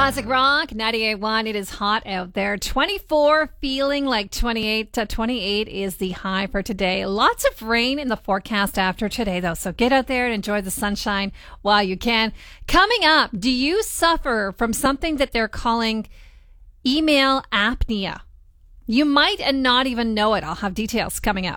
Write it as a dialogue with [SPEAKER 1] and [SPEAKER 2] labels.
[SPEAKER 1] Classic Rock, 98.1. It is hot out there. 24, feeling like 28. 28 is the high for today. Lots of rain in the forecast after today, though. So get out there and enjoy the sunshine while you can. Coming up, do you suffer from something that they're calling email apnea? You might and not even know it. I'll have details coming up.